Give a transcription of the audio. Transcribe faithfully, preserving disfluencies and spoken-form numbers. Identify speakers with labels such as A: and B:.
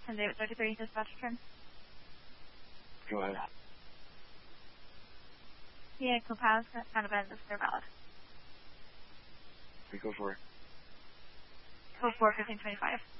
A: ten David thirty-three, dispatch return.
B: Go ahead.
A: Yeah, Copaz, not a bad, they're valid.
B: We go for it.
A: Code four fifteen twenty-five.